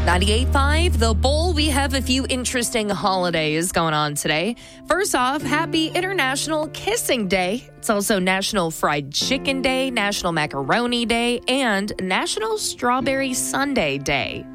98.5, The Bowl. We have a few interesting holidays going on today. First off, happy International Kissing Day. It's also National Fried Chicken Day, National Macaroni Day, and National Strawberry Sundae Day.